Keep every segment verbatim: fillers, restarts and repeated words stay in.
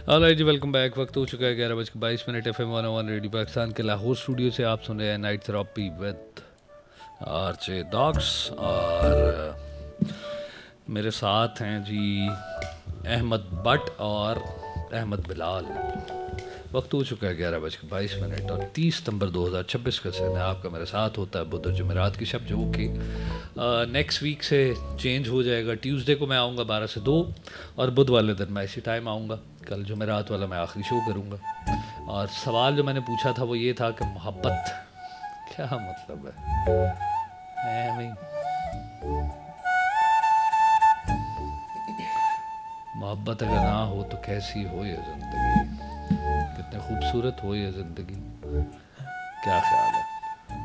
Alright जी, welcome back. वक्त हो चुका है ग्यारह बज के बाईस minute F M one one radio Pakistan के लाहौर स्टूडियो से आप सुन रहे हैं night therapy with R J dogs. और मेरे साथ हैं जी अहमद भट्ट और अहमद बिलाल। वक्त हो चुका है ग्यारह बज के बाईस मिनट और तीस सितंबर दो हज़ार छब्बीस का दिन है। आपका मेरे साथ होता है बुध और जुमेरात की शब, जो कि नेक्स्ट वीक से चेंज हो जाएगा। ट्यूसडे को मैं आऊँगा बारह से दो और बुध वाले दिन मैं इसी टाइम आऊँगा। कल जुमेरात वाला मैं आखिरी शो करूँगा। और सवाल जो मैंने पूछा था वो ये था कि मोहब्बत क्या मतलब है। I mean, मोहब्बत अगर ना हो तो कैसी हो ये ज़िंदगी, कितने खूबसूरत हो ये ज़िंदगी, क्या ख्याल है।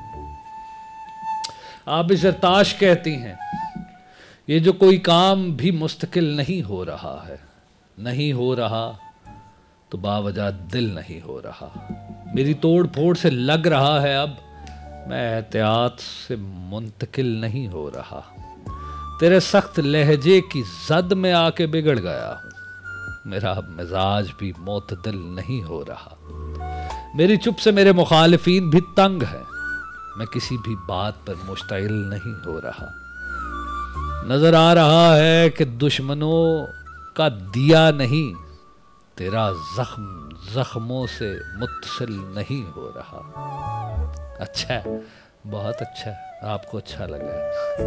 आप इस ताश कहती हैं ये जो कोई काम भी मुस्तकिल नहीं हो रहा है, नहीं हो रहा तो बावजह दिल नहीं हो रहा। मेरी तोड़ फोड़ से लग रहा है अब मैं एहतियात से मुंतकिल नहीं हो रहा। तेरे सख्त लहजे की जद में आके बिगड़ गया हूँ, मेरा मिजाज भी मोतदिल नहीं हो रहा। मेरी चुप से मेरे मुखालिफीन भी तंग है, मैं किसी भी बात पर मुश्तइल नहीं हो रहा। नजर आ रहा है कि दुश्मनों का दिया नहीं, तेरा जख्म जख्मों से मुत्तसिल नहीं हो रहा। अच्छा है, बहुत अच्छा है, आपको अच्छा लगा।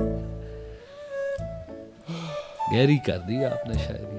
गहरी कर दी आपने शायरी।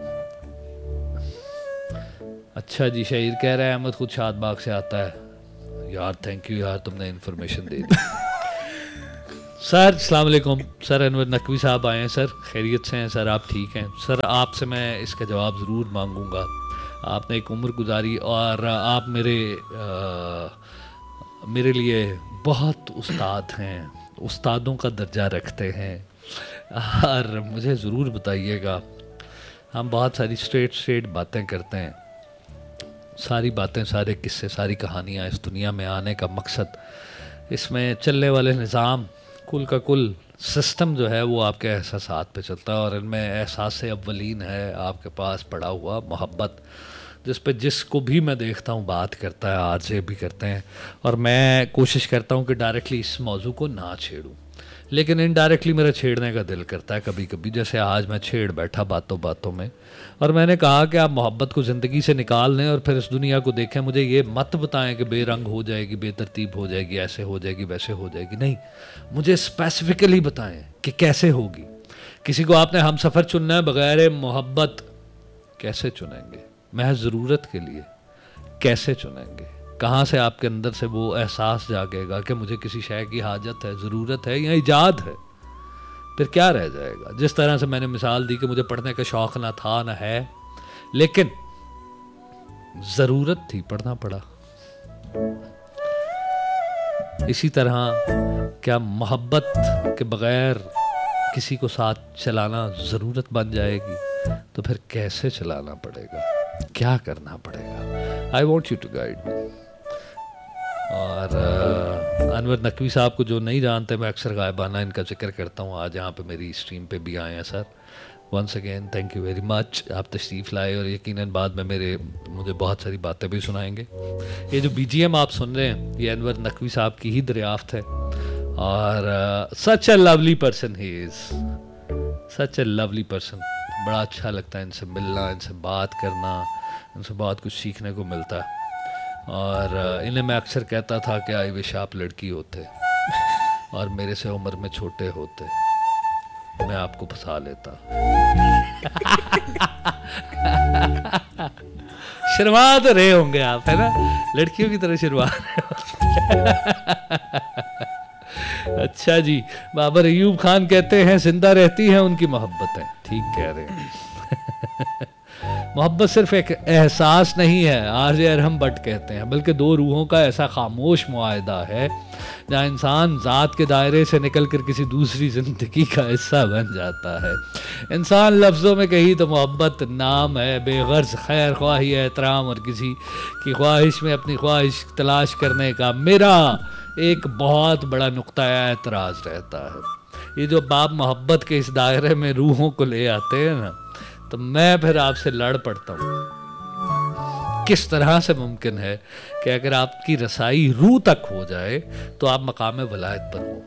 अच्छा जी, शायर कह रहा है अहमद खुद शादबाग से आता है। यार थैंक यू यार, तुमने इन्फॉर्मेशन दे दी। सर अस्सलाम वालेकुम। सर अनवर नकवी साहब आए हैं। सर खैरियत से हैं सर, आप ठीक हैं सर? आपसे मैं इसका जवाब ज़रूर मांगूंगा। आपने एक उम्र गुजारी और आप मेरे आ, मेरे लिए बहुत उस्ताद हैं, उस्तादों का दर्जा रखते हैं। और मुझे ज़रूर बताइएगा, हम बहुत सारी स्ट्रेट स्ट्रेट बातें करते हैं, सारी बातें, सारे किस्से, सारी कहानियाँ इस दुनिया में आने का मकसद, इसमें चलने वाले निज़ाम, कुल का कुल सिस्टम जो है वो आपके एहसासात पे चलता है। और इनमें एहसास अव्वलीन है आपके पास पड़ा हुआ मोहब्बत, जिस पे जिसको भी मैं देखता हूँ बात करता है, आज से भी करते हैं। और मैं कोशिश करता हूँ कि डायरेक्टली इस मौजू को ना छेड़ूँ, लेकिन इनडायरेक्टली मेरा छेड़ने का दिल करता है कभी कभी, जैसे आज मैं छेड़ बैठा बातों बातों में। और मैंने कहा कि आप मोहब्बत को ज़िंदगी से निकाल लें और फिर इस दुनिया को देखें। मुझे ये मत बताएं कि बेरंग हो जाएगी, बेतरतीब हो जाएगी, ऐसे हो जाएगी, वैसे हो जाएगी। नहीं, मुझे स्पेसिफिकली बताएं कि कैसे होगी। किसी को आपने हम सफ़र चुनना है, बग़ैर मोहब्बत कैसे चुनेंगे? महज ज़रूरत के लिए कैसे चुनेंगे? कहाँ से आपके अंदर से वो एहसास जागेगा कि मुझे किसी शय की हाजत है, ज़रूरत है या ईजाद है? फिर क्या रह जाएगा? जिस तरह से मैंने मिसाल दी कि मुझे पढ़ने का शौक़ ना था ना है, लेकिन ज़रूरत थी, पढ़ना पड़ा। इसी तरह क्या मोहब्बत के बग़ैर किसी को साथ चलाना ज़रूरत बन जाएगी? तो फिर कैसे चलाना पड़ेगा, क्या करना पड़ेगा? I want you to guide me. और uh, अनवर नकवी साहब को जो नहीं जानते, मैं अक्सर गायबाना इनका जिक्र करता हूँ। आज यहाँ पे मेरी स्ट्रीम पे भी आए हैं sir. Once again thank you very much, आप तशरीफ़ लाए और यकीनन बाद में मेरे मुझे बहुत सारी बातें भी सुनाएंगे। ये जो बीजीएम आप सुन रहे हैं, ये अनवर नकवी साहब की ही दरियाफ्त है। और सच a lovely person he is, such a lovely person. बड़ा अच्छा लगता है इनसे मिलना, इनसे बात करना, इनसे बहुत कुछ सीखने को मिलता है। और इन्हें मैं अक्सर कहता था कि आई विश आप लड़की होते और मेरे से उम्र में छोटे होते, मैं आपको फंसा लेता। शर्मा तो रहे होंगे आप, है ना? लड़कियों की तरह शर्मा रहे अच्छा जी, बाबर अयूब खान कहते हैं जिंदा रहती हैं उनकी मोहब्बतें। ठीक कह रहे हैं। मोहब्बत सिर्फ एक एहसास नहीं है, आज अरहम भट्ट कहते हैं, बल्कि दो रूहों का ऐसा खामोश मुआहदा है जहाँ इंसान ज़ात के दायरे से निकलकर किसी दूसरी ज़िंदगी का हिस्सा बन जाता है। इंसान लफ्ज़ों में कही तो मोहब्बत नाम है, बेगर्ज खैर ख्वाही एहतराम और किसी की ख्वाहिश में अपनी ख्वाहिश तलाश करने का मेरा एक बहुत बड़ा नुक्ता एतराज़ रहता है। ये जो बाप मोहब्बत के इस दायरे में रूहों को ले आते हैं ना, तो मैं फिर आपसे लड़ पड़ता हूँ। किस तरह से मुमकिन है कि अगर आपकी रसाई रूह तक हो जाए तो आप मकाम वलायत पर हो?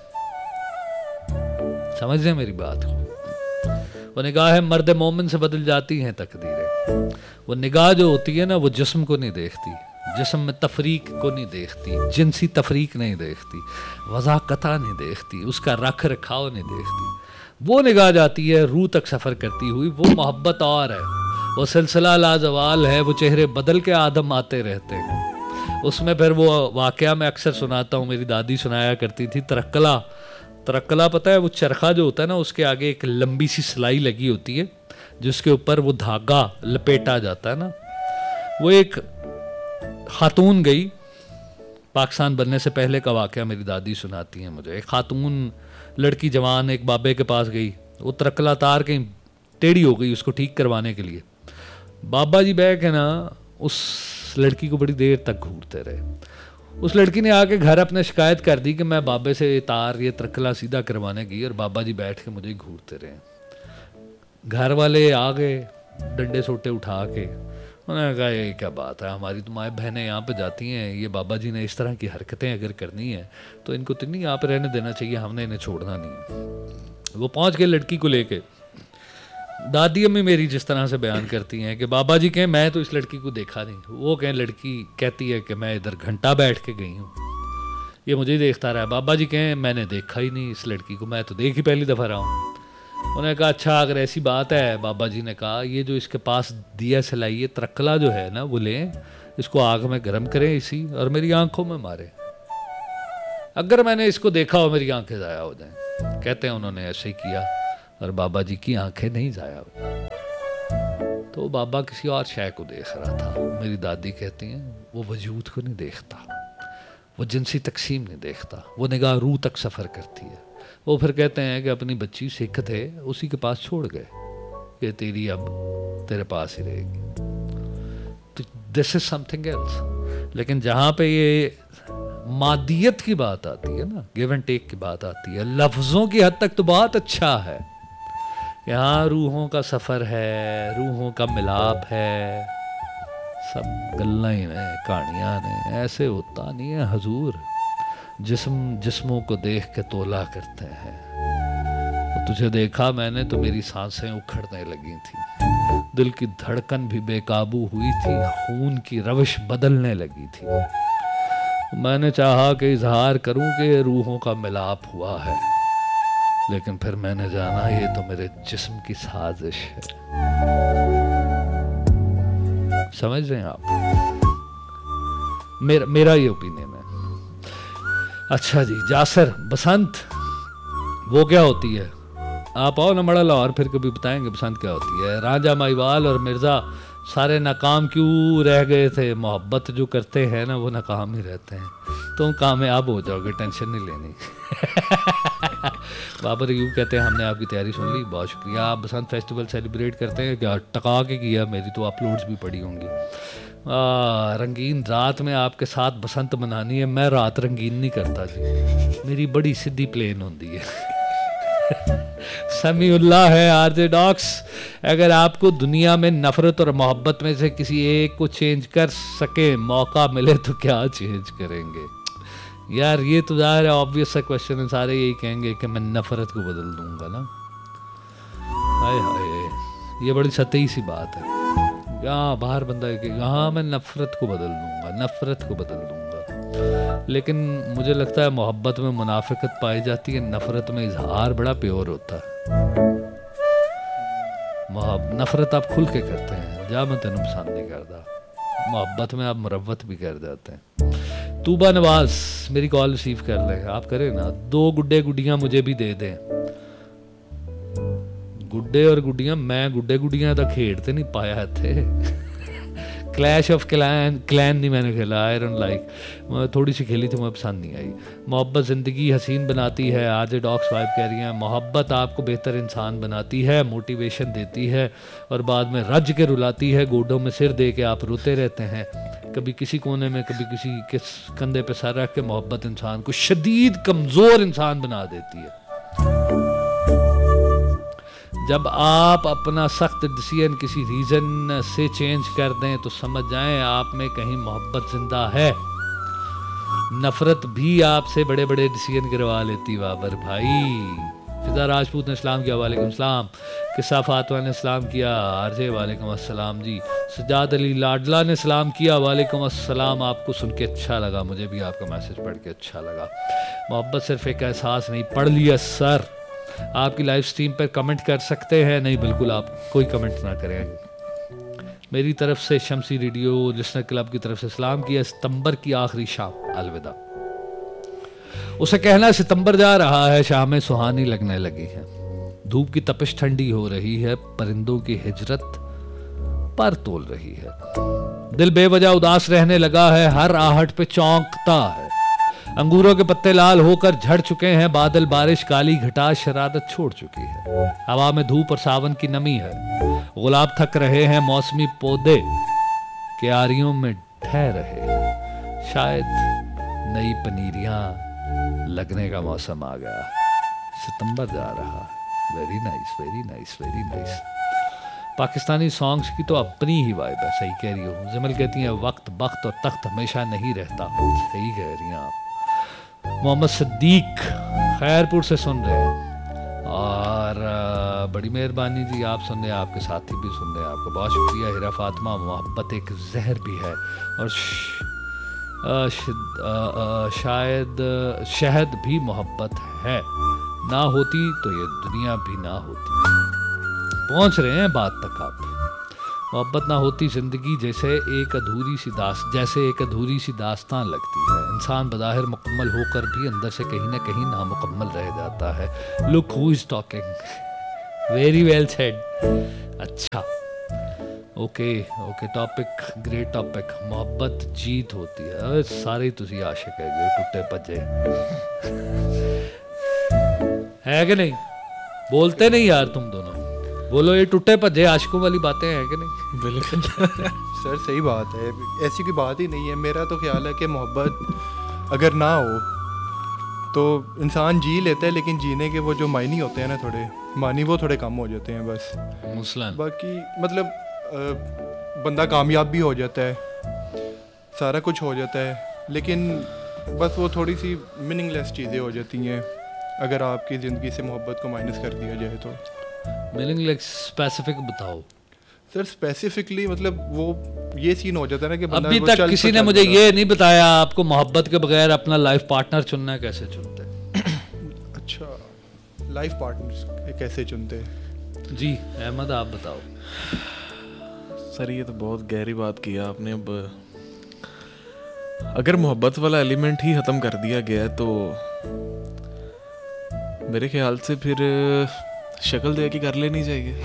समझ रहे मेरी बात को? वो निगाह है मर्द मोमिन से बदल जाती हैं तकदीरें। वो निगाह जो होती है ना, वो जिस्म को नहीं देखती, जिस्म में तफरीक को नहीं देखती, जिनसी तफरीक नहीं देखती, वज़ाकता नहीं देखती, उसका रख रखाव नहीं देखती। वो निगाह जाती है रूह तक सफ़र करती हुई। वो मोहब्बत और है, वो सिलसिला लाजवाल है, वो चेहरे बदल के आदम आते रहते हैं। उसमें फिर वो वाक़या मैं अक्सर सुनाता हूँ, मेरी दादी सुनाया करती थी, तरक्कला। तरक्कला पता है, वो चरखा जो होता है ना, उसके आगे एक लंबी सी सिलाई लगी होती है जिसके ऊपर वो धागा लपेटा जाता है ना। वो एक खातून गई, पाकिस्तान बनने से पहले का वाक़या मेरी दादी सुनाती हैं मुझे। एक खातून लड़की जवान एक बाबे के पास गई, वो तरक्कला तार कहीं टेढ़ी हो गई, उसको ठीक करवाने के लिए बाबा जी बैठ के ना उस लड़की को बड़ी देर तक घूरते रहे। उस लड़की ने आके घर अपने शिकायत कर दी कि मैं बाबे से तार ये तरक्कला सीधा करवाने गई और बाबा जी बैठ के मुझे घूरते रहे। घर वाले आ गए डंडे सोटे उठा के, उन्होंने कहा ये क्या बात है, हमारी तो माएँ बहनें यहाँ पे जाती हैं, ये बाबा जी ने इस तरह की हरकतें अगर करनी है तो इनको तो नहीं यहाँ पे रहने देना चाहिए, हमने इन्हें छोड़ना नहीं। वो पहुँच गए लड़की को लेके। दादी अम्मी मेरी जिस तरह से बयान करती हैं कि बाबा जी कहें मैं तो इस लड़की को देखा नहीं, वो कहें लड़की कहती है कि मैं इधर घंटा बैठ के गई हूँ, ये मुझे देखता रहा। बाबा जी कहें मैंने देखा ही नहीं इस लड़की को, मैं तो देख ही पहली दफ़ा रहा हूँ। उन्होंने कहा अच्छा अगर ऐसी बात है, बाबा जी ने कहा ये जो इसके पास दिया सिलाई ये तरक्कला जो है ना, वो लें, इसको आग में गर्म करें इसी और मेरी आंखों में मारे, अगर मैंने इसको देखा हो मेरी आंखें ज़ाया हो जाएं। कहते हैं उन्होंने ऐसे ही किया और बाबा जी की आंखें नहीं ज़ाया हुई। तो बाबा किसी और शय को देख रहा था। मेरी दादी कहती हैं वो वजूद को नहीं देखता, वो जिनसी तकसीम नहीं देखता, वो निगाह रूह तक सफ़र करती है। वो फिर कहते हैं कि अपनी बच्ची सिख थे उसी के पास छोड़ गए कि तेरी अब तेरे पास ही रहेगी। तो दिस इज समथिंग एल्स। लेकिन जहाँ पे ये मादियत की बात आती है ना, गिव एंड टेक की बात आती है, लफ्ज़ों की हद तक तो बहुत अच्छा है, यहाँ रूहों का सफ़र है, रूहों का मिलाप है, सब गल्लां ही ने कहानियाँ ने, ऐसे होता नहीं है हजूर। जिस्म जिस्मों को देख के तोला करते हैं। तो तुझे देखा मैंने तो मेरी सांसें उखड़ने लगी थी, दिल की धड़कन भी बेकाबू हुई थी, खून की रविश बदलने लगी थी। मैंने चाहा कि इजहार करूं कि रूहों का मिलाप हुआ है, लेकिन फिर मैंने जाना ये तो मेरे जिस्म की साजिश है। समझ रहे हैं आप? मेरा मेरा ये ओपिनियन है। अच्छा जी, जासर बसंत वो क्या होती है? आप आओ ना बड़ा लाहौर, फिर कभी बताएंगे बसंत क्या होती है। राजा माईवाल और मिर्ज़ा सारे नाकाम क्यों रह गए थे? मोहब्बत जो करते हैं ना वो नाकाम ही रहते हैं। तुम कामयाब हो जाओगे, टेंशन नहीं लेनी। बाबर यूँ कहते हैं हमने आपकी तैयारी सुन ली, बहुत शुक्रिया। आप बसंत फेस्टिवल सेलिब्रेट करते हैं क्या? टका के किया, मेरी तो अपलोड्स भी पड़ी होंगी। आ, रंगीन रात में आपके साथ बसंत मनानी है। मैं रात रंगीन नहीं करता जी, मेरी बड़ी सीधी प्लेन होती है। समीउल्लाह है आरजे डॉक्स। अगर आपको दुनिया में नफरत और मोहब्बत में से किसी एक को चेंज कर सके, मौका मिले तो क्या चेंज करेंगे? यार ये तो ज़ाहिर है ऑब्वियस सा क्वेश्चन है, सारे यही कहेंगे कि मैं नफरत को बदल दूंगा ना। हाय हाय, ये बड़ी सतही सी बात है। यहाँ बाहर बंदा कहेगा हाँ मैं नफरत को बदल दूंगा, नफरत को बदल दूंगा, लेकिन मुझे लगता है मोहब्बत में मुनाफिकत पाई जाती है, नफरत में इजहार बड़ा प्योर होता है। नफरत आप खुल के करते हैं, जा मैं तेन पसंद नहीं करता, मोहब्बत में आप मुरव्वत भी कर जाते हैं। तूबा नवाज मेरी कॉल रिसीव कर ले, आप करें ना। दो गुड्डे गुड्डियाँ मुझे भी दे दें। गुड्डे और गुड्डियाँ, मैं गुड्डे गुड्डियाँ तो खेड़ते नहीं पाया थे। क्लैश ऑफ क्लैन क्लैन नहीं मैंने खेला, आई डोंट लाइक। थोड़ी सी खेली थी, मुझे पसंद नहीं आई। मोहब्बत ज़िंदगी हसीन बनाती है, आज डॉक्स वाइफ कह रही हैं। मोहब्बत आपको बेहतर इंसान बनाती है, मोटिवेशन देती है और बाद में रज के रुलाती है। गोडों में सिर दे के आप रोते रहते हैं, कभी किसी कोने में कभी किसी के कंधे पे सर रख के। मोहब्बत इंसान को शदीद कमज़ोर इंसान बना देती है। जब आप अपना सख्त डिसीजन किसी रीज़न से चेंज कर दें तो समझ जाएं आप में कहीं मोहब्बत जिंदा है। नफ़रत भी आपसे बड़े बड़े डिसीजन करवा लेती बाबर भाई। फिजा राजपूत ने सलाम किया, वालेकुम सलाम। किस्सा फातवा ने सलाम किया, आरजे वालेकुम अस्सलाम जी। सजाद अली लाडला ने सलाम किया, वालेकुम अस्सलाम। आपको सुन के अच्छा लगा, मुझे भी आपका मैसेज पढ़ के अच्छा लगा। मोहब्बत सिर्फ एक एहसास नहीं, पढ़ लिया सर। आपकी लाइव स्ट्रीम पर कमेंट कर सकते हैं? नहीं, बिल्कुल आप कोई कमेंट ना करें। मेरी तरफ से शमसी रेडियो लिसनर क्लब की तरफ से सलाम किया। सितंबर की आखिरी शाम, अलविदा। उसे कहना सितंबर जा रहा है, शामें सुहानी लगने लगी है, धूप की तपिश ठंडी हो रही है, परिंदों की हिजरत पर तोल रही है, दिल बेवजह उदास रहने लगा है, हर आहट पे चौंकता है, अंगूरों के पत्ते लाल होकर झड़ चुके हैं, बादल बारिश काली घटा शरारत छोड़ चुकी है, हवा में धूप और सावन की नमी है, गुलाब थक रहे हैं, मौसमी पौधे क्यारियों में ढह रहे, शायद नई पनीरियां लगने का मौसम आ गया, सितंबर जा रहा। Very nice, very nice, very nice. Pakistani songs की तो अपनी ही वाइब है, सही कह रही हो। जमल कहती हैं वक्त बख्त और तख्त हमेशा नहीं रहता, सही कह रही हैं आप। मोहम्मद सिद्दीक खैरपुर से सुन रहे हैं, और बड़ी मेहरबानी जी, आप सुन रहे हैं, आपके साथी भी सुन रहे हैं, आपका बहुत शुक्रिया। हिरा फातिमा, मोहब्बत एक जहर भी है और आ, श, आ, आ, शायद शहद भी मोहब्बत है, ना होती तो ये दुनिया भी ना होती। पहुंच रहे हैं बात तक आप। मोहब्बत ना होती ज़िंदगी जैसे एक अधूरी सी दास जैसे एक अधूरी सी दास्तान लगती है, इंसान बज़ाहिर मुकम्मल होकर भी अंदर से कहीं ना कहीं नामुकम्मल रह जाता है। Look who is talking, very well said. अच्छा, okay okay, topic great topic. मोहब्बत जीत होती है। अरे सारे तुसी आशिक है, टुट्टे भज्जे है कि नहीं? बोलते नहीं यार तुम दोनों, बोलो ये टुट्टे भज्जे आशिकों वाली बातें हैं कि नहीं? बिल्कुल सर, सही बात है, ऐसी कोई बात ही नहीं है। मेरा तो ख्याल है कि मोहब्बत अगर ना हो तो इंसान जी लेता है, लेकिन जीने के वो जो मायने होते हैं ना, थोड़े मानी वो थोड़े कम हो जाते हैं बस। मुसलन बाकी मतलब बंदा कामयाब भी हो जाता है, सारा कुछ हो जाता है, लेकिन बस वो थोड़ी सी मीनिंगलेस चीज़ें हो जाती हैं अगर आपकी ज़िंदगी से मोहब्बत को माइनस कर दिया जाए तो। मीनिंगलेस स्पेसिफिक बताओ सर। स्पेसिफिकली मतलब वो ये सीन हो जाता है ना कि बंदा अभी तक किसी ने मुझे ये नहीं बताया आपको मोहब्बत के बगैर अपना लाइफ पार्टनर चुनना कैसे चुनते हैं? अच्छा, लाइफ पार्टनर कैसे चुनते हैं? जी अहमद आप बताओ। सर ये तो बहुत गहरी बात की आपने। अब अगर मोहब्बत वाला एलिमेंट ही ख़त्म कर दिया गया है तो मेरे ख्याल से फिर शक्ल देख के कर लेनी चाहिए।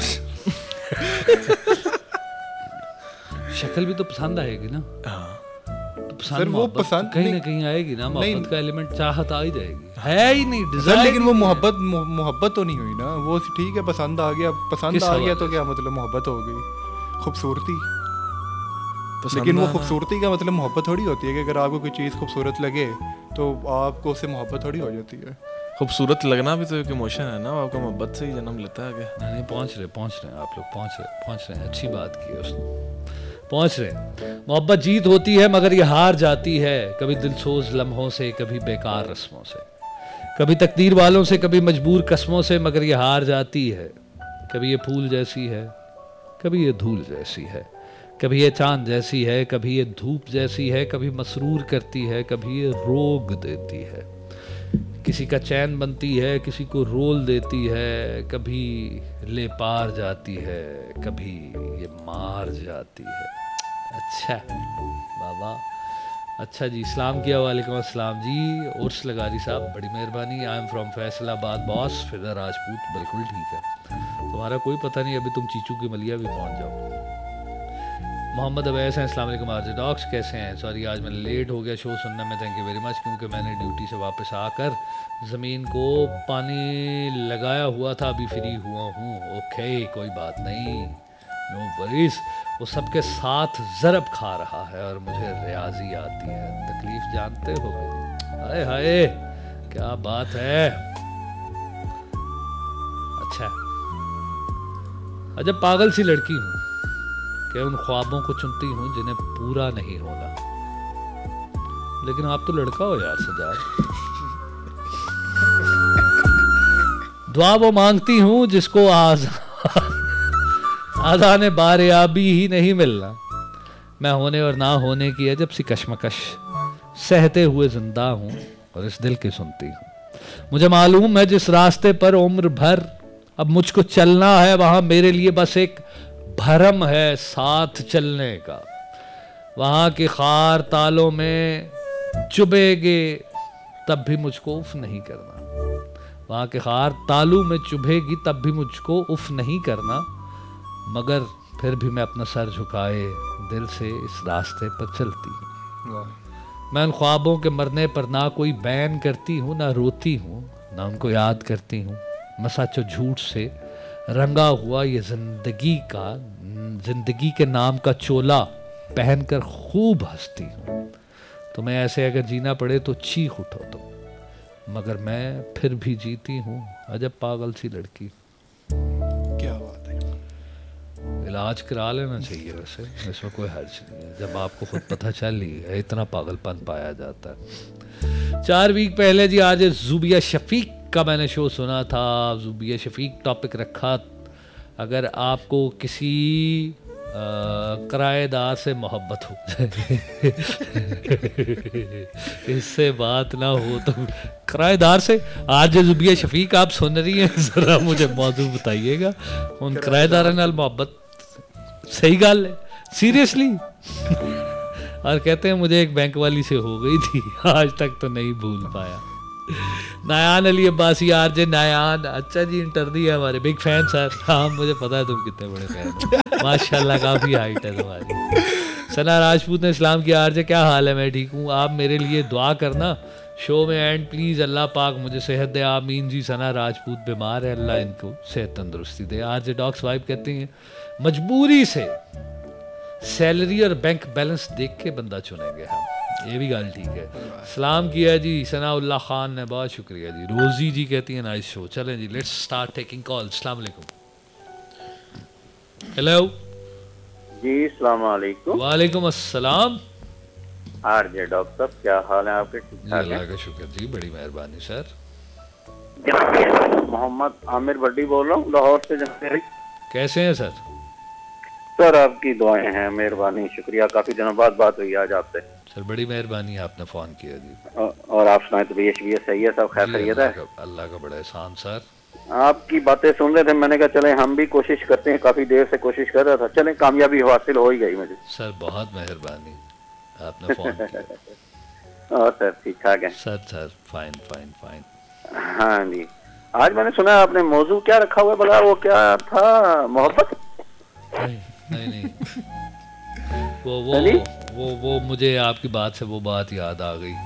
शक्ल भी तो पसंद आएगी ना। हाँ तो पसंद सर वो पसंद कहीं ना कहीं आएगी ना, मोहब्बत का एलिमेंट चाहत आ ही जाएगी, है ही नहीं सर, डिजायर। लेकिन वो मोहब्बत मोहब्बत तो नहीं हुई ना। वो ठीक है, पसंद आ गया, पसंद आ गया तो क्या मतलब मोहब्बत हो गई? खूबसूरती, लेकिन वो खूबसूरती का मतलब मोहब्बत थोड़ी होती है कि अगर आपको कोई चीज़ खूबसूरत लगे तो आपको उससे मोहब्बत थोड़ी हो जाती है। खूबसूरत लगना भी तो एक इमोशन है ना, आपका मोहब्बत से ही जन्म लेता है आगे। नहीं नहीं, पहुंच रहे पहुंच रहे हैं आप लोग, पहुंच रहे पहुंच रहे हैं, अच्छी बात की है उसने, पहुंच रहे हैं। मोहब्बत जीत होती है मगर ये हार जाती है, कभी दिलसोज लम्हों से, कभी बेकार रस्मों से, कभी तकदीर वालों से, कभी मजबूर कस्मों से, मगर ये हार जाती है। कभी ये फूल जैसी है, कभी ये धूल जैसी है, कभी ये चांद जैसी है, कभी ये धूप जैसी है, कभी मसरूर करती है, कभी ये रोग देती है, किसी का चैन बनती है, किसी को रोल देती है, कभी ले पार जाती है, कभी ये मार जाती है। अच्छा बाबा, अच्छा जी, इस्लाम किया, वालेकुम अस्सलाम जी। उर्स लगारी साहब बड़ी मेहरबानी। I am from Faisalabad boss, फिदा राजपूत, बिल्कुल ठीक है, तुम्हारा कोई पता नहीं, अभी तुम चीचू की मलिया भी पहुंच जाओ। मोहम्मद अवैस हैं, अस्सलाम वालेकुम आरजे डॉक्स, कैसे हैं? सॉरी आज मैं लेट हो गया शो सुनने में, थैंक यू वेरी मच, क्योंकि मैंने ड्यूटी से वापस आकर ज़मीन को पानी लगाया हुआ था, अभी फ्री हुआ हूँ। ओके कोई बात नहीं, नो वरीज। वो सबके साथ ज़रब खा रहा है और मुझे रियाजी आती है, तकलीफ़ जानते हो मेरी। हाय हाय क्या बात है। अच्छा अजब पागल सी लड़की हूँ कि उन ख्वाबों को चुनती हूँ जिन्हें पूरा नहीं होना। लेकिन आप तो लड़का हो यार सजाद। दुआ वो मांगती हूँ जिसको आज आज़ाने बारियाबी ही नहीं मिलना। मैं होने और ना होने की अजब सी कश्मकश सहते हुए जिंदा हूँ और इस दिल की सुनती हूँ। मुझे मालूम है जिस रास्ते पर उम्र भर अब मुझको चलना है, वहां मेरे लिए बस एक भरम है साथ चलने का। वहां के खार तालों में चुभेगे तब भी मुझको उफ नहीं करना। वहां के खार तालू में चुभेगी तब भी मुझको उफ नहीं करना। मगर फिर भी मैं अपना सर झुकाए दिल से इस रास्ते पर चलती हूँ। मैं उन ख्वाबों के मरने पर ना कोई बैन करती हूँ, ना रोती हूँ, ना उनको याद करती हूँ। मैं सच और झूठ से रंगा हुआ ये जिंदगी का जिंदगी के नाम का चोला पहनकर खूब हंसती हूँ। तुम्हें ऐसे अगर जीना पड़े तो चीख उठो तुम, मगर मैं फिर भी जीती हूँ। अजब पागल सी लड़की। क्या बात है। इलाज करा लेना चाहिए वैसे, इसमें कोई हर्ज नहीं है। जब आपको खुद पता चल ही है इतना पागलपन पाया जाता है। चार वीक पहले जी आज जुबिया शफीक का मैंने शो सुना था। जुबिया शफीक टॉपिक रखा, अगर आपको किसी किराएदार से मोहब्बत हो जाए इससे बात ना हो तो किराएदार से। आज जुबिया शफीक आप सुन रही हैं, जरा मुझे मौजूद बताइएगा। उन किराएदार नाल मोहब्बत सही गल है, सीरियसली। और कहते हैं मुझे एक बैंक वाली से हो गई थी, आज तक तो नहीं भूल पाया। नायान अली अब्बासी आरजे नायान, अच्छा जी इंटरव्यू है हमारे, बिग फैन सर। हाँ मुझे पता है तुम कितने बड़े फैन हो, माशाल्लाह काफ़ी हाइट है तुम्हारी। सना राजपूत ने इस्लाम की आरजे क्या हाल है? मैं ठीक हूँ, आप मेरे लिए दुआ करना शो में एंड प्लीज़। अल्लाह पाक मुझे सेहत दे, आमीन जी। सना राजपूत बीमार है, अल्लाह इनको सेहत तंदुरुस्ती दे। आरजे डॉक्स वाइफ कहती हैं मजबूरी से सैलरी और बैंक बैलेंस देख के बंदा चुनेंगे हम, ये भी गल ठीक है। सलाम किया जी सनाउल्लाह खान ने, बहुत शुक्रिया जी। रोजी जी कहती है नाइस शो। चलें जी लेट्स स्टार्ट टेकिंग कॉल। अस्सलाम वालेकुम। हेलो जी अस्सलाम वालेकुम। वालेकुम अस्सलाम। आरजे डॉक्टर साहब क्या हाल है आपके? ठीक ठाक अल्लाह का शुक्र जी, बड़ी मेहरबानी सर। मोहम्मद आमिर बड्डी बोल रहा हूँ लाहौर से। जमशेरी कैसे हैं सर? सर आपकी दुआएं हैं, मेहरबानी, शुक्रिया। काफी दिनों बाद बात हुई आज आपसे सर, बड़ी मेहरबानी आपने फोन किया जी। और, और आप सुनाए तो तबीयत शबीयत सही है, सब खैर खैरियत है? अल्लाह का बड़ा एहसान सर। आपकी बातें सुन रहे थे, मैंने कहा चले हम भी कोशिश करते हैं, काफी देर से कोशिश कर रहा था, चले कामयाबी हासिल हो ही गई मुझे। सर बहुत मेहरबानी आपने फोन किया। और सर ठीक ठाक है? Sir sir fine fine fine. हाँ जी, आज मैंने सुना आपने मौजू क्या रखा हुआ है भला, वो क्या था? मोहब्बत? नहीं नहीं नहीं वो वो वो वो मुझे आपकी बात से वो बात याद आ गई।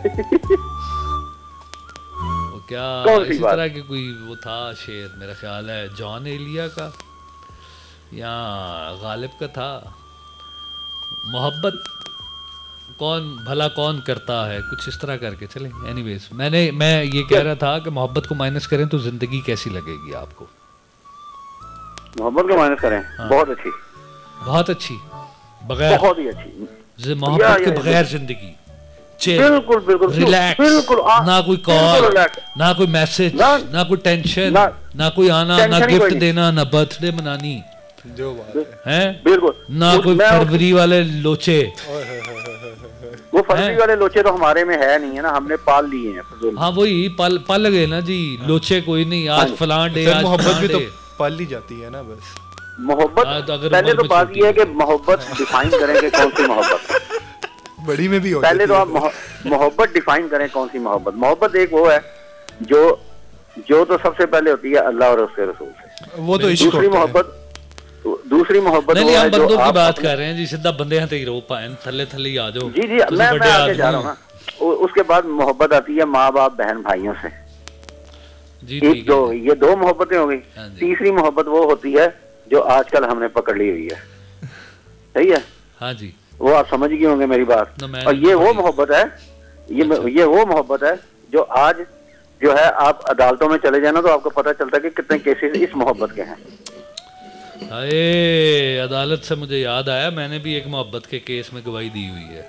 वो क्या इस तरह की कोई वो था शेर, मेरा ख्याल है जॉन एलिया का या गालिब का था। मोहब्बत कौन भला कौन करता है, कुछ इस तरह करके। चलें एनीवेज, मैंने मैं ये कह रहा था कि मोहब्बत को माइनस करें तो जिंदगी कैसी लगेगी आपको? मोहब्बत को माइनस करें? हाँ। बहुत अच्छी, बहुत अच्छी, बगैर बहुत ही अच्छी मोहब्बत के बगैर जिंदगी। बिल्कुल बिल्कुल रिलैक्स, बिल्कुल, ना कोई कॉल, ना कोई मैसेज, ना, ना कोई टेंशन, ना, ना कोई आना, ना गिफ्ट देना, ना बर्थडे मनानी, जो बात है बिल्कुल, ना कोई फरवरी वाले लोचे। वो फरवरी वाले लोचे तो हमारे में है नहीं है ना, हमने पाल लिए हैं। हाँ वही पाल पाल गए ना जी, लोचे कोई नहीं। आज फलान डे, आज मोहब्बत भी तो पाल ली जाती है ना बस। मोहब्बत पहले तो बात ये है कि मोहब्बत डिफाइन करेंगे कौन सी मोहब्बत। बड़ी में भी हो पहले तो आप मोहब्बत डिफाइन करें कौन सी मोहब्बत। मोहब्बत एक वो है जो जो तो सबसे पहले होती है अल्लाह और उसके रसूल से। वो तो इश्क दूसरी मोहब्बत दूसरी मोहब्बत नहीं, हम बंदों की बात कर रहे हैं जी, सीधा बंदे हैं तेरी रो पाए थल्ले थल्ले ही आ जाओ। जी जी मैं मैं आगे जा रहा हूँ ना। उसके बाद मोहब्बत आती है माँ बाप बहन भाइयों से। एक दो ये दो मोहब्बतें हो गई। तीसरी मोहब्बत वो होती है जो आजकल हमने पकड़ ली हुई है। सही है? हाँ जी, वो आप समझ गए होंगे मेरी बात। और ये वो मोहब्बत है, ये ये वो मोहब्बत है जो आज जो है आप अदालतों में चले जाना तो आपको पता चलता है कि कितने केसेस इस मोहब्बत के हैं। अरे अदालत से मुझे याद आया, मैंने भी एक मोहब्बत के केस में गवाही दी हुई है।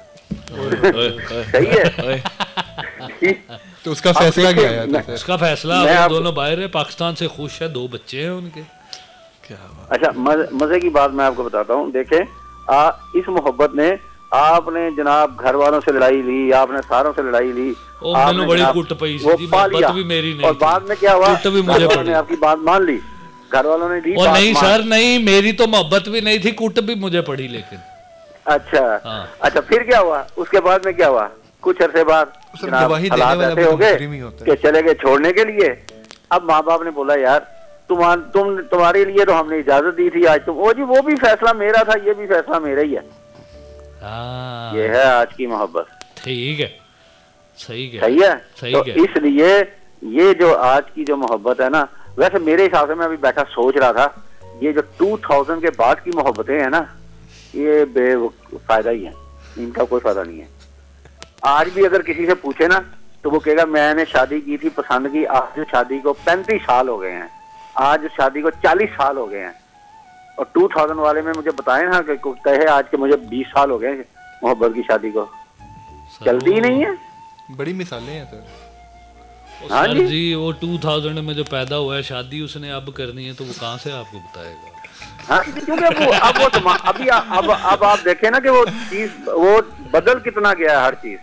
सही है। तो उसका फैसला क्या आया था? उसका फैसला अब दोनों बाहर है, पाकिस्तान से खुश है, दो बच्चे हैं उनके। क्या बात। अच्छा मजे की बात मैं आपको बताता हूँ। देखें आ, इस मोहब्बत ने आपने जनाब घर वालों से लड़ाई ली, आपने सारों से लड़ाई ली, आपने बड़ी कुट पई सी, मोहब्बत भी मेरी नहीं, और बाद में क्या हुआ, भी मुझे पड़ी, आपकी बात मान ली, घर वालों ने दी। और नहीं सर नहीं, मेरी तो मोहब्बत भी नहीं थी, कुट भी मुझे पड़ी। लेकिन अच्छा हाँ। अच्छा फिर क्या हुआ, उसके बाद में क्या हुआ? कुछ अरसे बाद हालात ऐसे हो गए कि चले गए छोड़ने के लिए। अब माँ बाप ने बोला यार तुम तुम तुम्हारे लिए तो हमने इजाजत दी थी, आज तुम वो जी वो भी फैसला मेरा था, ये भी फैसला मेरा ही है। ये है आज की मोहब्बत। ठीक है, सही है, सही है, सही तो है। इसलिए ये जो आज की जो मोहब्बत है ना, वैसे मेरे हिसाब से मैं अभी बैठा सोच रहा था, ये जो टू थाउजेंड के बाद की मोहब्बतें हैं ना, ये बेफायदा ही है, इनका कोई फायदा नहीं है। आज भी अगर किसी से पूछे ना तो वो कहेगा मैंने शादी की थी, पसंद की, आज जो शादी को पैंतीस साल हो गए हैं, आज शादी को चालीस साल हो गए हैं। और टू थाउजेंड वाले में मुझे बताए ना कि कहे आज के मुझे बीस साल हो गए मोहब्बत की शादी को, चलती ही नहीं है। बड़ी मिसालें हैं सर। हाँ सर जी, वो टू थाउजेंड में जो पैदा हुआ है, शादी उसने अब करनी है तो वो कहाँ से आपको बताएगा? हाँ क्योंकि वो अब वो अभी अब अब आप देखें ना कि वो चीज वो बदल कितना गया है हर चीज।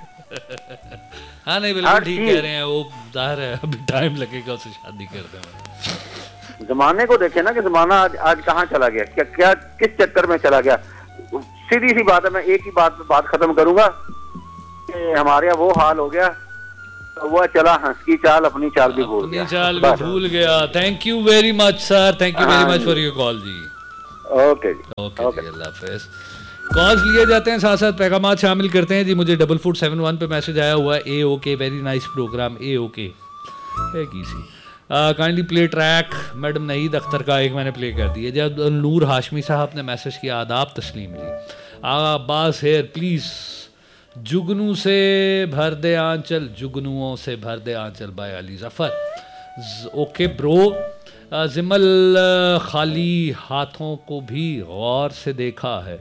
हाँ नहीं बिल्कुल ठीक कह रहे हैं, वो जाहिर है अभी टाइम लगेगा उसे शादी करने में। जमाने को देखे ना कि जमाना आज आज कहाँ चला गया, क्या क्या किस चक्कर में चला गया। सीधी सी बात है, मैं एक ही बात बात खत्म करूंगा कि हमारे यहाँ वो हाल हो गया, तो वो चला हंस की चाल अपनी चाल भी भूल गया, अपनी चाल भी भूल गया। Thank you very much sir, thank you very much for your call ji. Okay okay जी, अल्लाह हाफिज़। कॉल्स लिए जाते हैं, साथ साथ पैगामात शामिल करते हैं जी। मुझे डबल फुट सेवन वन पे मैसेज आया हुआ है, ए ओके वेरी नाइस प्रोग्राम, ए ओके है किसी kindly play track madam नईद Akhtar का एक मैंने प्ले कर दिया। जब नूर हाशमी साहब ने मैसेज किया, आदाब तस्लीम जी, अब्बास हेयर प्लीज़, जुगनू से भर दे आंचल, जुगनुओं से भर दे आंचल bye Ali Zafar. Okay bro, जिमल खाली हाथों को भी गौर से देखा है,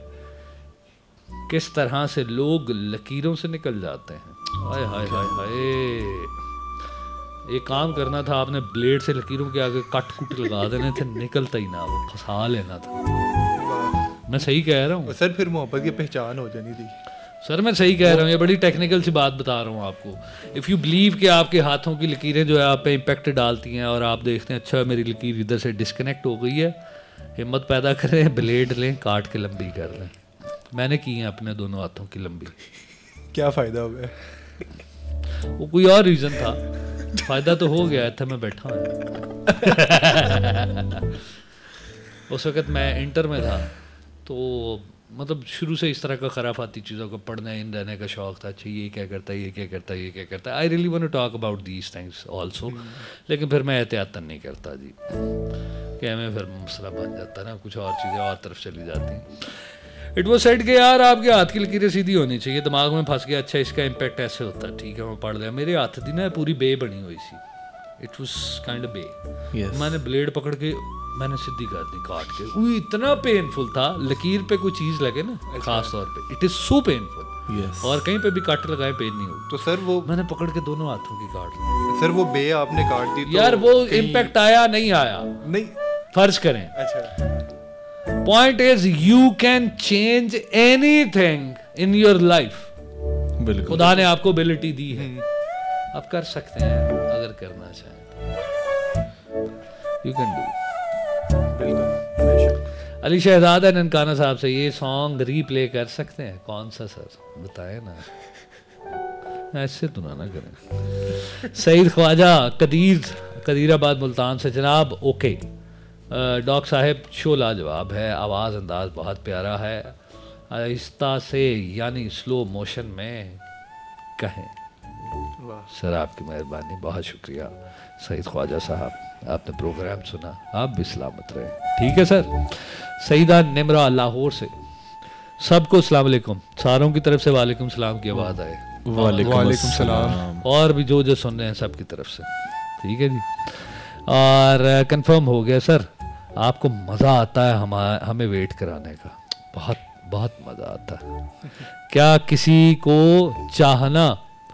किस तरह से लोग लकीरों से निकल जाते हैं। हाय हाय हाय हाय, एक काम करना था आपने, ब्लेड से लकीरों के आगे कट कुट लगा देने थे, निकलता ही ना, वो फंसा लेना था। मैं सही कह रहा हूँ सर? फिर मोहब्बत की पहचान हो जानी थी सर। मैं सही कह रहा हूँ, ये बड़ी टेक्निकल सी बात बता रहा हूँ आपको। इफ़ यू बिलीव कि आपके हाथों की लकीरें जो है आप पे इम्पेक्ट डालती हैं और आप देखते हैं अच्छा मेरी लकीर इधर से डिस्कनेक्ट हो गई है, हिम्मत पैदा करें, ब्लेड लें, काट के लंबी कर लें। मैंने की है अपने दोनों हाथों की लंबी। क्या फ़ायदा हो गया? वो कोई और रीज़न था, फ़ायदा तो हो गया था, मैं बैठा हूँ। उस वक़्त मैं इंटर में था, तो मतलब शुरू से इस तरह का खराफाती चीज़ों को पढ़ने इन रहने का शौक़ था। अच्छा ये क्या करता है, ये क्या करता है, ये क्या करता है। I really want to talk about these things also, लेकिन फिर मैं एहतियातन नहीं करता जी, कि हमें फिर मसला बन जाता है ना, कुछ और चीज़ें और तरफ चली जाती हैं। इट वॉज सेड कि यार आपके हाथ की लकीरें सीधी होनी चाहिए, दिमाग में फंस गया अच्छा इसका इम्पैक्ट ऐसे होता है, ठीक है मैं पढ़ लिया। मेरे हाथ थी ना पूरी बे बनी हुई सी, it was kind bay. yes. मैंने ब्लेड पकड़ के मैंने सीधी कर दी काट के, वो इतना पेनफुल था, लकीर पे कोई चीज़ लगे ना खास तौर पे, it is so painful. yes. और कहीं पे भी कट लगाए पेन नहीं हो। तो सर वो मैंने पकड़ के दोनों हाथों की काट दी। सर वो बे आपने काट दी तो यार वो इम्पैक्ट आया नहीं आया नहीं, फर्ज करें। अच्छा Point is you can change anything in your life। बिल्कुल, खुदा ने आपको एबिलिटी दी है, आप कर सकते हैं अगर करना चाहें, यू कैन डू। बिल्कुल। अली शहजाद ननकाना साहब से ये सॉन्ग रीप्ले कर सकते हैं? कौन सा सर बताएं ना, ऐसे तो ना ना करें। सईद ख्वाजा कदीर कदीराबाद मुल्तान से, जनाब ओके डॉक साहब शो लाजवाब है, आवाज़ अंदाज बहुत प्यारा है, आहिस्ता से यानी स्लो मोशन में कहें। सर आपकी मेहरबानी, बहुत शुक्रिया सईद ख्वाजा साहब, आपने प्रोग्राम सुना, आप भी सलामत रहे। ठीक है सर। सईदा निमरा लाहौर से, सबको अस्सलाम वालेकुम, सारों की तरफ से वालेकुम सलाम की आवाज़ आए। वालेकुम सलाम। और भी जो जो सुन रहे हैं सब की तरफ से, ठीक है जी। और कंफर्म हो गया सर, आपको मज़ा आता है हम हमें वेट कराने का, बहुत बहुत मज़ा आता है। क्या किसी को चाहना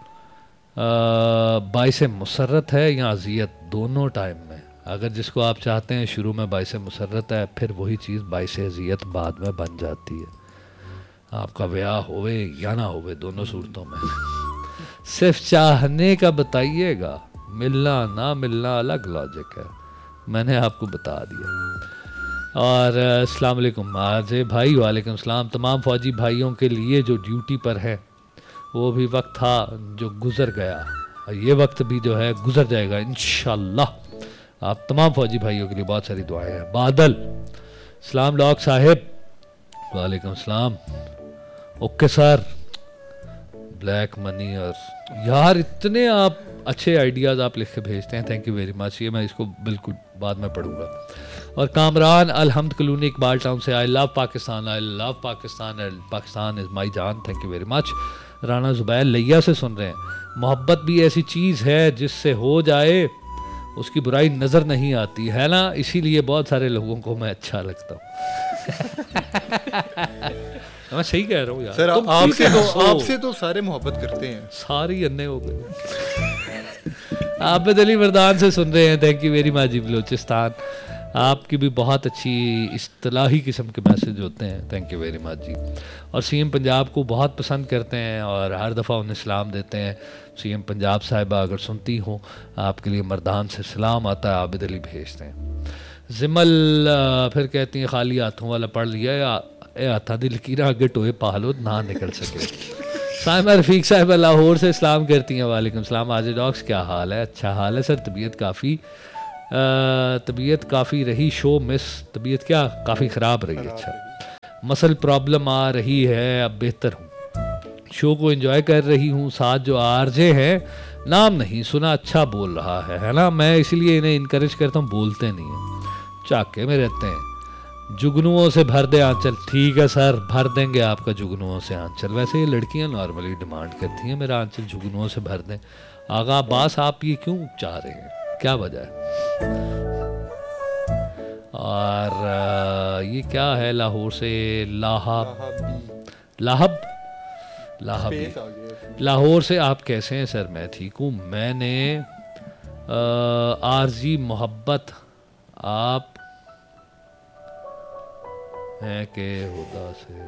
बाइसे मुसर्रत है या अजियत? दोनों टाइम में। अगर जिसको आप चाहते हैं शुरू में बाइसे मुसर्रत है, फिर वही चीज़ बाइसे अजियत बाद में बन जाती है। आपका ब्याह होवे या ना होवे, दोनों सूरतों में सिर्फ चाहने का बताइएगा, मिलना ना मिलना अलग लॉजिक है, मैंने आपको बता दिया। और अस्सलाम वालेकुम आरजे भाई। वालेकुम सलाम। तमाम फ़ौजी भाइयों के लिए जो ड्यूटी पर है, वो भी वक्त था जो गुज़र गया, ये वक्त भी जो है गुज़र जाएगा इंशाल्लाह। आप तमाम फ़ौजी भाइयों के लिए बहुत सारी दुआएं हैं। बादल सलाम लॉक साहिब। वालेकुम सलाम। Okay sir. ब्लैक मनी और यार इतने आप अच्छे आइडियाज़ आप लिख के भेजते हैं, थैंक यू वेरी मच। ये मैं इसको बिल्कुल बाद में पढ़ूंगा। और कामरान अलहम्द कलोनी इकबाल टाउन से, I love Pakistan, I love Pakistan, Pakistan is my जान, thank you very much. Rana Zubair लिया से सुन रहे हैं, मोहब्बत भी ऐसी चीज़ है जिससे हो जाए उसकी बुराई नज़र नहीं आती है ना, इसीलिए बहुत सारे लोगों को मैं अच्छा लगता हूँ। मैं सही कह रहा हूँ यार सर, आपसे तो आपसे तो सारे मोहब्बत करते हैं, सारी अन्य हो गए। आबिद अली मर्दान से सुन रहे हैं, थैंक यू वेरी मच जी। बलोचिस्तान आपकी भी बहुत अच्छी इस्तिलाही किस्म के मैसेज होते हैं, थैंक यू वेरी मच जी। और सीएम पंजाब को बहुत पसंद करते हैं और हर दफ़ा उन्हें सलाम देते हैं। सीएम पंजाब साहिबा अगर सुनती हो, आपके लिए मर्दान से सलाम आता है, आबिद अली भेजते हैं। जिमल फिर कहती हैं खाली हाथों वाला पढ़ लिया या हाथा दी लकीर आगे टोए पालो ना निकल सके। साइमा रफ़ीक साहिबा लाहौर से सलाम करती हैं। वालेकुम सलाम। आज डॉक्स क्या हाल है? अच्छा हाल है सर, तबीयत काफ़ी तबीयत काफ़ी रही शो मिस, तबीयत क्या काफ़ी ख़राब रही। अच्छा, मसल प्रॉब्लम आ रही है, अब बेहतर हूँ, शो को एंजॉय कर रही हूँ। साथ जो आरजे है, नाम नहीं सुना, अच्छा बोल रहा है है ना, मैं इसलिए इन्हें इनकरेज करता हूँ, बोलते नहीं हैं, चाके में रहते हैं। जुगनुओं से भर दे आंचल। ठीक है सर, भर देंगे आपका जुगनुओं से आंचल। वैसे ये लड़कियां नॉर्मली डिमांड करती हैं मेरा आंचल जुगनुओं से भर दें। आगा अब्बास आप ये क्यों चाह रहे हैं, क्या वजह है? और ये क्या है लाहौर से लाहब लाहब लाहब लाहौर से आप कैसे हैं सर? मैं ठीक हूँ। मैंने आरजी मोहब्बत आप है के खुदा से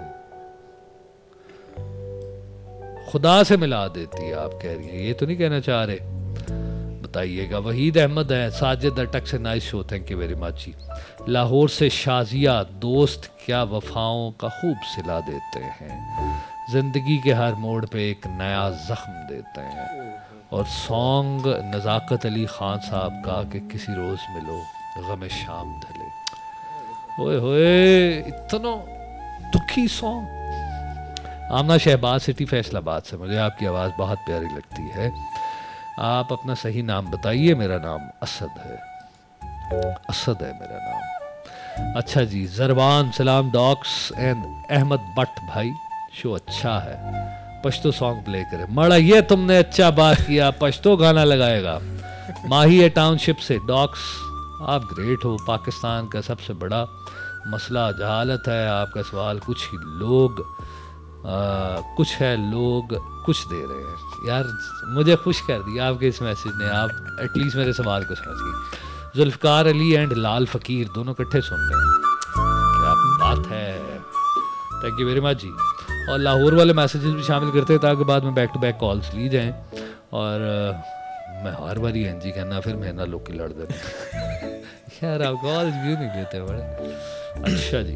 खुदा से मिला देती है, आप कह रही हैं, ये तो नहीं कहना चाह रहे, बताइएगा। वहीद अहमद है साजिद अटक से, nice show, thank you very much जी। लाहौर से शाजिया, दोस्त क्या वफाओं का खूब सिला देते हैं, जिंदगी के हर मोड़ पे एक नया जख्म देते हैं। और सॉन्ग नज़ाकत अली खान साहब का कि किसी रोज़ मिलो गम शाम ढले। ओए होए, इतना दुखी सॉन्ग। आमना शहबाज सिटी फैसलाबाद से, मुझे आपकी आवाज़ बहुत प्यारी लगती है। आप अपना सही नाम बताइए। मेरा नाम असद है, असद है मेरा नाम। अच्छा जी, जरबान सलाम डॉक्स एंड अहमद भट्ट भाई, शो अच्छा है, पश्तो सॉन्ग प्ले करें। मड़ा ये तुमने अच्छा बात किया, पश्तो गाना लगाएगा। माही है टाउनशिप से, डॉक्स आप ग्रेट हो। पाकिस्तान का सबसे बड़ा मसला जहालत है, आपका सवाल कुछ ही लोग आ, कुछ है लोग कुछ दे रहे हैं। यार मुझे खुश कर दिया आपके इस मैसेज ने, आप एटलीस्ट मेरे सवाल को समझ गए। जुल्फ़कार अली एंड लाल फ़कीर दोनों इकट्ठे सुन रहे हैं, क्या बात है, थैंक यू वेरी मच जी। और लाहौर वाले मैसेजेस भी शामिल करते हैं ताकि बाद में बैक टू बैक कॉल्स ली जाएँ। और आ, मैं हर बार एन जी कहना, फिर मेरे ना लोग की लड़ देते यार, आप कॉल्स भी नहीं लेते बड़े। अच्छा जी,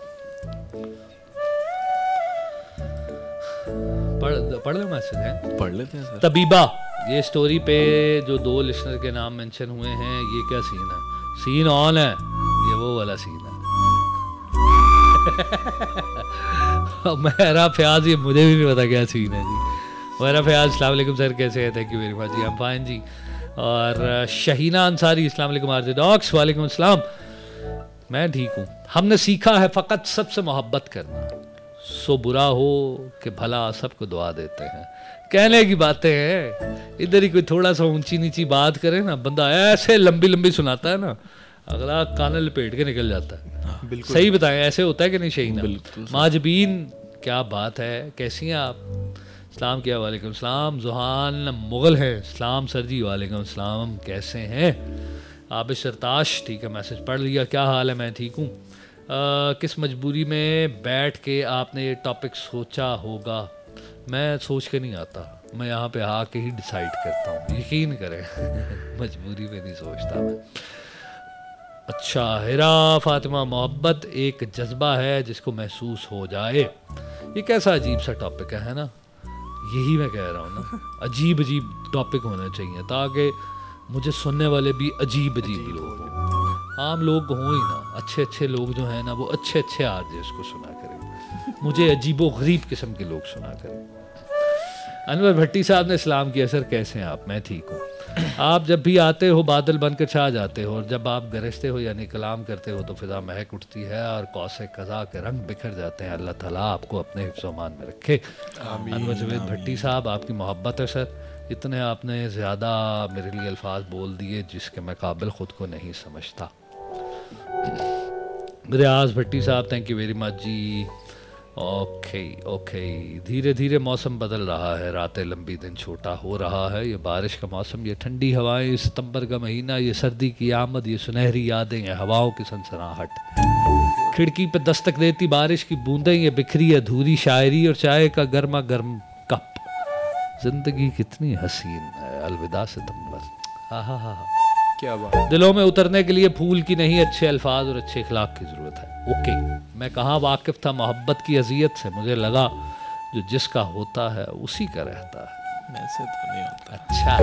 पढ़ पढ़ लो मैसेज है, पढ़ लेते हैं सर। तबीबा, ये स्टोरी पे जो दो लिसनर के नाम मेंशन हुए हैं, ये क्या सीन है? सीन ऑन है, ये वो वाला सीन है। मेरा फयाज, ये मुझे भी नहीं पता क्या सीन है जी। मेरा फयाज, अस्सलाम वालेकुम सर, कैसे हैं? Thank you very much ji, I am fine जी। और शहीना अंसारी, अस्सलाम वालेकुम आरजे डॉक्स। वालेकुम अस्सलाम, मैं ठीक हूँ। हमने सीखा है फ़कत सबसे मोहब्बत करना, सो बुरा हो कि भला सबको दुआ देते हैं। कहने की बातें हैं, इधर ही कोई थोड़ा सा ऊंची नीची बात करे ना, बंदा ऐसे लंबी लंबी सुनाता है ना, अगला कान लपेट के निकल जाता है। बिल्कुल सही बताएं, ऐसे होता है कि नहीं शहीना? बिल्कुल। माजबीन क्या बात है, कैसी हैं आप? सलाम किया, वालेकुम सलाम। जुहान मुग़ल है, सलाम सर जी। वालेकुम सलाम, कैसे हैं आप? सरताश, ठीक है, मैसेज पढ़ लिया। क्या हाल है? मैं ठीक हूँ। किस मजबूरी में बैठ के आपने ये टॉपिक सोचा होगा? मैं सोच के नहीं आता, मैं यहाँ पे आके ही डिसाइड करता हूँ, यकीन करें। मजबूरी में नहीं सोचता मैं। अच्छा, हिरा फातिमा, मोहब्बत एक जज्बा है जिसको महसूस हो जाए। ये कैसा अजीब सा टॉपिक है, है ना? यही मैं कह रहा हूँ ना, अजीब अजीब टॉपिक होने चाहिए ताकि मुझे सुनने वाले भी अजीब अजीब लोग हों। आम लोग हों ही ना, अच्छे अच्छे लोग जो हैं ना वो अच्छे अच्छे आरजे इसको सुना करें, मुझे अजीबो गरीब किस्म के लोग सुना करें। अनवर भट्टी साहब ने सलाम किया, सर कैसे हैं आप? मैं ठीक हूँ। आप जब भी आते हो बादल बनकर छा जाते हो, और जब आप गरजते हो यानी कलाम करते हो तो फिजा महक उठती है और कौसे कज़ा के रंग बिखर जाते हैं। अल्लाह ताला आपको अपने हिफ्ज़-ओ-मान में रखे। अनवर जवेद भट्टी साहब, आपकी मोहब्बत है सर। इतने आपने ज़्यादा मेरे लिए अल्फाज बोल दिए जिसके मैं काबिल ख़ुद को नहीं समझता। रियाज भट्टी साहब, thank you very much ji. Okay okay, धीरे धीरे मौसम बदल रहा है, रातें लंबी दिन छोटा हो रहा है। ये बारिश का मौसम, ये ठंडी हवाएं, ये सितंबर का महीना, ये सर्दी की आमद, ये सुनहरी यादें, ये हवाओं की सनसनाहट, खिड़की पे दस्तक देती बारिश की बूंदें, ये बिखरी अधूरी शायरी और चाय का गर्मा गर्म कप। जिंदगी कितनी हसीन है, अलविदा सितंबर। हाँ हाँ हाँ, क्या बात। दिलों में उतरने के लिए फूल की नहीं, अच्छे अल्फाज और अच्छे अखलाक की ज़रूरत है। ओके, मैं कहाँ वाकिफ़ था मोहब्बत की अजियत से, मुझे लगा जो जिसका होता है उसी का रहता है। ऐसे तो नहीं होता।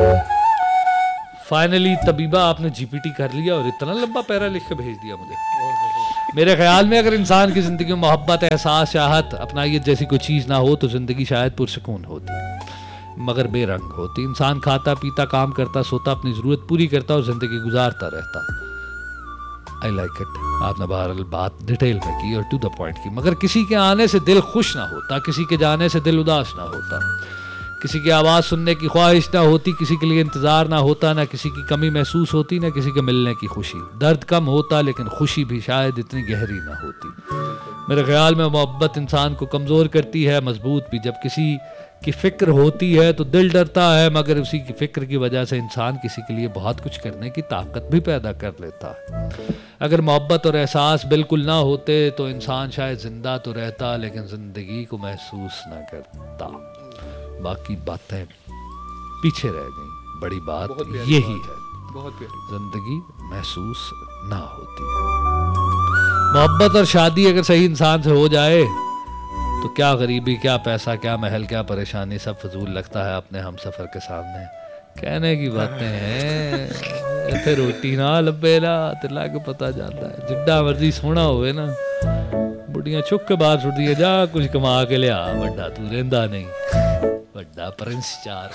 अच्छा, फाइनली तबीबा आपने जीपीटी कर लिया और इतना लंबा पैरा लिख के भेज दिया मुझे। मेरे ख्याल में अगर इंसान की ज़िंदगी में मोहब्बत, एहसास, चाहत, अपनाइयत जैसी कोई चीज़ ना हो तो ज़िंदगी शायद पुरसकून होती मगर बेरंग होती। इंसान खाता पीता काम करता सोता अपनी ज़रूरत पूरी करता और ज़िंदगी गुजारता रहता। I like it. आपने बहरहाल बात डिटेल में की और टू द पॉइंट की। मगर किसी के आने से दिल खुश ना होता, किसी के जाने से दिल उदास ना होता, किसी की आवाज़ सुनने की ख्वाहिश ना होती, किसी के लिए इंतज़ार ना होता, ना किसी की कमी महसूस होती, ना किसी के मिलने की खुशी। दर्द कम होता लेकिन खुशी भी शायद इतनी गहरी ना होती। मेरे ख्याल में मोहब्बत इंसान को कमज़ोर करती है, मजबूत भी। जब किसी की फ़िक्र होती है तो दिल डरता है, मगर उसी की फ़िक्र की वजह से इंसान किसी के लिए बहुत कुछ करने की ताकत भी पैदा कर लेता है। अगर मोहब्बत और एहसास बिल्कुल ना होते तो इंसान शायद ज़िंदा तो रहता लेकिन ज़िंदगी को महसूस ना करता। बाकी बातें पीछे रह गई, बड़ी बात यही है, बहुत प्यारी, ज़िंदगी महसूस ना होती। मोहब्बत और शादी अगर सही इंसान से हो जाए तो क्या गरीबी, क्या पैसा, क्या महल, क्या परेशानी, सब फजूल लगता है अपने हम सफ़र के सामने। कहने की बातें हैं, इतने रोटी ना लब्बे ना ते लग पता जाता है। जिड्डा मर्जी सोना होवे ना, बुढ़ियां चुक के बाहर सुट दिए, जा कुछ कमा के लिया, बड़ा तू रेंदा नहीं, बड़ा प्रिंस चार।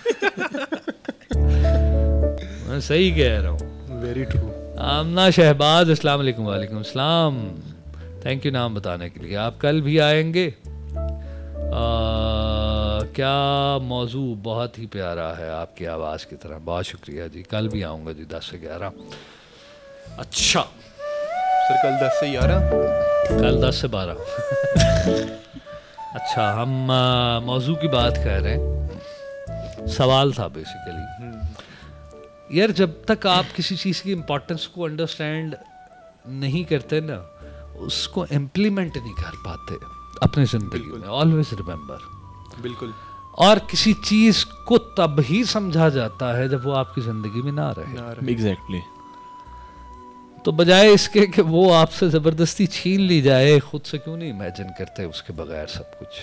मैं सही कह रहा हूँ, वेरी ट्रू। आमना शहबाज, अस्सलाम वालेकुम। वालेकुम सलाम, थैंक यू नाम बताने के लिए। आप कल भी आएंगे? आ, क्या मौजू बहुत ही प्यारा है आपकी आवाज़ की तरह। बहुत शुक्रिया जी, कल भी आऊँगा जी दस से ग्यारह। अच्छा सर, कल दस से ग्यारह, कल दस से बारह। अच्छा, हम आ, मौजू की बात कर रहे हैं। सवाल था बेसिकली, यार जब तक आप किसी चीज़ की इम्पोर्टेंस को अंडरस्टैंड नहीं करते ना, उसको इम्प्लीमेंट नहीं कर पाते अपनी ज़िंदगी में। Always remember. बिल्कुल। और किसी चीज़ को तब ही समझा जाता है जब वो आपकी ज़िंदगी में ना रहे। एग्जैक्टली। तो बजाय इसके कि वो आपसे ज़बरदस्ती छीन ली जाए, खुद से क्यों नहीं इमेजिन करते उसके बगैर सब कुछ।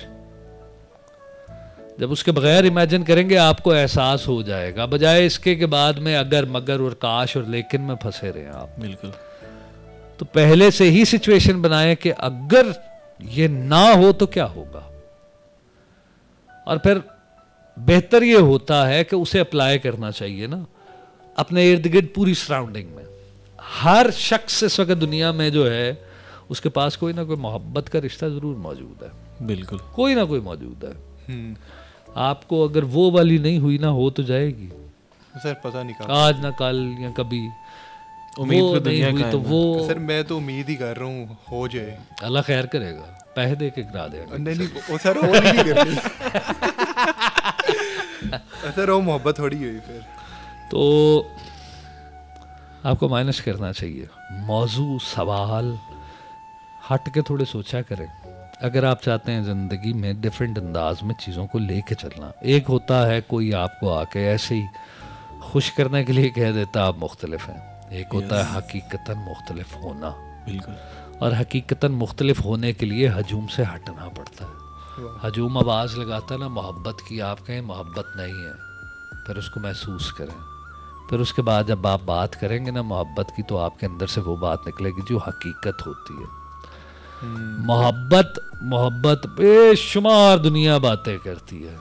जब उसके बगैर इमेजिन करेंगे आपको एहसास हो जाएगा, बजाय इसके के बाद में अगर मगर और काश और लेकिन में फंसे रहे आप। बिल्कुल। तो पहले से ही सिचुएशन बनाए कि अगर ये ना हो तो क्या होगा, और फिर बेहतर ये होता है कि उसे अप्लाई करना चाहिए ना अपने इर्द गिर्द पूरी सराउंडिंग में। हर शख्स इस वक्त दुनिया में जो है उसके पास कोई ना कोई मोहब्बत का रिश्ता जरूर मौजूद है। बिल्कुल, कोई ना कोई मौजूद है। आपको अगर वो वाली नहीं हुई ना हो तो जाएगी सर, पता नहीं कब, आज ना कल या कभी। उम्मीद वो पे नहीं दुनिया हुई कायम तो है। वो सर मैं तो उम्मीद ही कर रहा हूँ हो जाए। अल्लाह खैर करेगा, पैसे दे के गिरा देगा। नहीं नहीं वो सर वो नहीं करनी सर वो मोहब्बत थोड़ी हुई फिर। तो आपको माइनस करना चाहिए, मौजू सवाल हट के थोड़े सोचा करें। अगर आप चाहते हैं ज़िंदगी में डिफरेंट अंदाज में चीज़ों को लेके चलना, एक होता है कोई आपको आके ऐसे ही खुश करने के लिए कह देता आप मुख्तलिफ हैं, एक होता है हकीकतन मुख्तलिफ होना। बिल्कुल। और हकीकतन मुख्तलिफ होने के लिए हजूम से हटना पड़ता है। हजूम आवाज़ लगाता ना मोहब्बत की, आप कहें मोहब्बत नहीं है, फिर उसको महसूस करें, फिर उसके बाद जब आप बात करेंगे ना मोहब्बत की तो आपके अंदर से वो बात निकलेगी जो हकीकत होती है। मोहब्बत मोहब्बत बेशुमार दुनिया बातें करती है,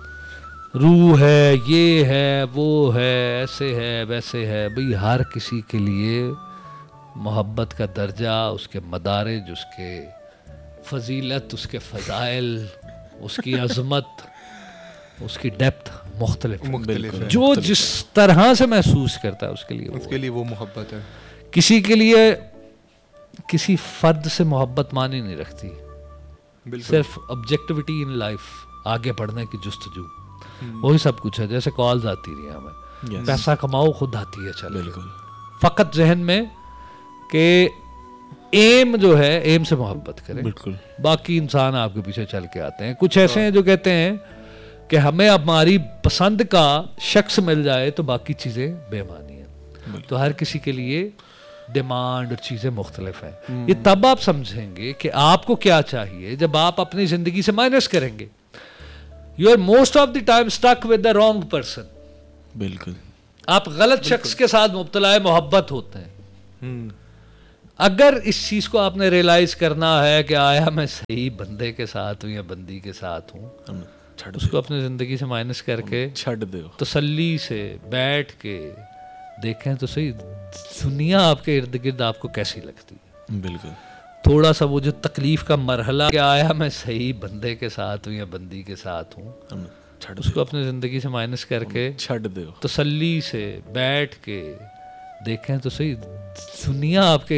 रूह है, ये है, वो है, ऐसे है, वैसे है। भाई हर किसी के लिए मोहब्बत का दर्जा, उसके मदारिज, उसके फजीलत, उसके फ़ज़ाइल, उसकी अज़मत, उसकी डेप्थ मुख्तलिफ मुख्तलिफ है। जो जिस तरह से महसूस करता है उसके लिए वो उसके लिए वो मोहब्बत है। किसी के लिए किसी फ़र्द से मोहब्बत मानी नहीं रखती, सिर्फ ऑब्जेक्टिविटी इन लाइफ, आगे बढ़ने की जुस्तजू, वही सब कुछ है। जैसे कॉल्स आती रही हमें, Yes. पैसा कमाओ खुद आती है, चलो बिल्कुल। फ़कत जहन में कि एम जो है, एम से मोहब्बत करें, बिल्कुल। बाकी इंसान आपके पीछे चल के आते हैं। कुछ ऐसे हैं जो कहते हैं कि हमें हमारी पसंद का शख्स मिल जाए तो बाकी चीज़ें बेमानी है। तो हर किसी के लिए डिमांड और चीज़ें मुख्तलिफ हैं। ये तब आप समझेंगे कि आपको क्या चाहिए जब आप अपनी ज़िंदगी से माइनस करेंगे। You are most of the time stuck with the wrong person. बिल्कुल। आप गलत शख्स के साथ मुब्तला मोहब्बत होते हैं। अगर इस चीज़ को आपने रियलाइज करना है कि आया मैं सही बंदे के साथ हूँ या बंदी के साथ हूँ, उसको अपनी ज़िंदगी से माइनस करके छड़ दो, तसल्ली से बैठ के देखें तो सही दुनिया आपके इर्द गिर्द आपको कैसी लगती है। बिल्कुल। थोड़ा सा वो जो तकलीफ का मरहला क्या आया मैं सही बंदे के साथ हूँ या बंदी के साथ हूँ, उसको अपनी ज़िंदगी से माइनस करके छड़ दो, तसल्ली से बैठ के देखें तो सही दुनिया आपके